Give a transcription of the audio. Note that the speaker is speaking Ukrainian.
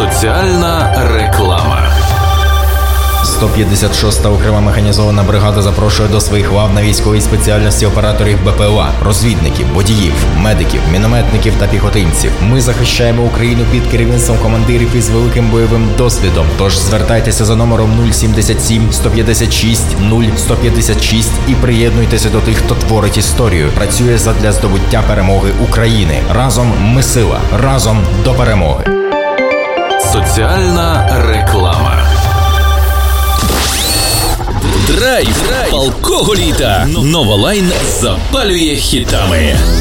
Соціальна реклама. 156-та окрема механізована бригада запрошує до своїх лав на військовій спеціальності операторів БПЛА, розвідників, водіїв, медиків, мінометників та піхотинців. Ми захищаємо Україну під керівництвом командирів із великим бойовим досвідом. Тож звертайтеся за номером 077 156 0156 і приєднуйтеся до тих, хто творить історію, працює задля здобуття перемоги України. Разом ми сила, разом до перемоги. Соціальна реклама. Драйв палкого літа. Новолайн запалює хітами.